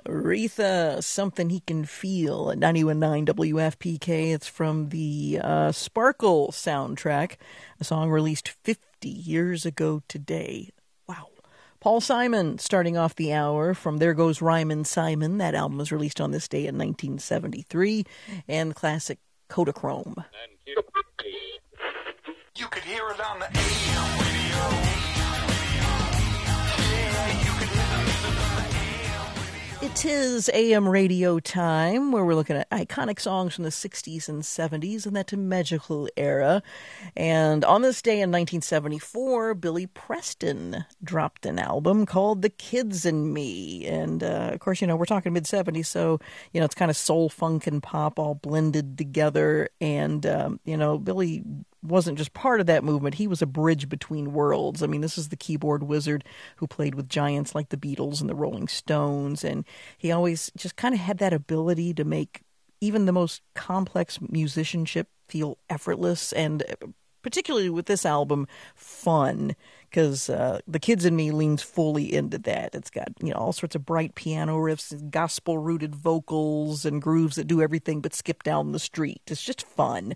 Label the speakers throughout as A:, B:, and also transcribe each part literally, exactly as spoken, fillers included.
A: Aretha, Something He Can Feel at ninety-one point nine W F P K. It's from the uh, Sparkle soundtrack, a song released fifty years ago today. Wow. Paul Simon starting off the hour from There Goes Ryman Simon. That album was released on this day in nineteen seventy-three. And classic Kodachrome.
B: You could hear it on the A M radio.
A: It is A M radio time, where we're looking at iconic songs from the sixties and seventies and that magical era. And on this day in nineteen seventy-four, Billy Preston dropped an album called The Kids and Me. And, uh, of course, you know, we're talking mid-seventies, so, you know, it's kind of soul, funk, and pop all blended together. And, um, you know, Billy wasn't just part of that movement. He was a bridge between worlds. I mean, this is the keyboard wizard who played with giants like the Beatles and the Rolling Stones, and he always just kind of had that ability to make even the most complex musicianship feel effortless, and particularly with this album, fun, because uh, The Kids and Me leans fully into that. It's got, you know, all sorts of bright piano riffs, gospel-rooted vocals, and grooves that do everything but skip down the street. It's just fun.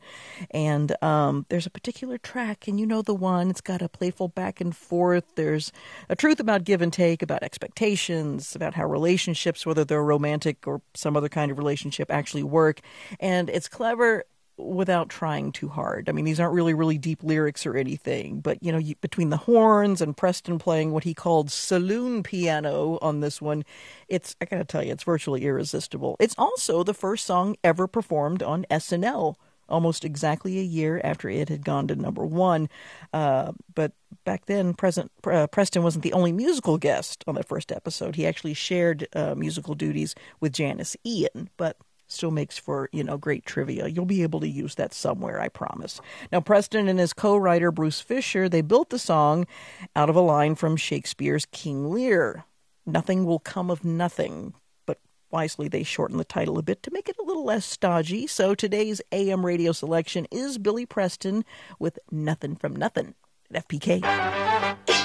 A: And um, there's a particular track, and you know the one. It's got a playful back and forth. There's a truth about give and take, about expectations, about how relationships, whether they're romantic or some other kind of relationship, actually work. And it's clever without trying too hard. I mean, these aren't really, really deep lyrics or anything, but, you know, you, between the horns and Preston playing what he called saloon piano on this one, it's, I gotta tell you, it's virtually irresistible. It's also the first song ever performed on S N L, almost exactly a year after it had gone to number one. Uh, but back then, Present, uh, Preston wasn't the only musical guest on the first episode. He actually shared uh, musical duties with Janice Ian, but still makes for, you know, great trivia. You'll be able to use that somewhere, I promise. Now, Preston and his co-writer, Bruce Fisher, they built the song out of a line from Shakespeare's King Lear. Nothing will come of nothing. But wisely, they shortened the title a bit to make it a little less stodgy. So today's A M radio selection is Billy Preston with Nothing from Nothing at F P K.